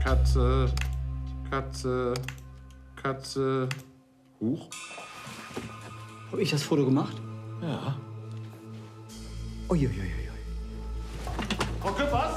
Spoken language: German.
Katze, Katze, Katze. Huch. Habe ich das Foto gemacht? Ja. Uiuiui. Frau Küppers?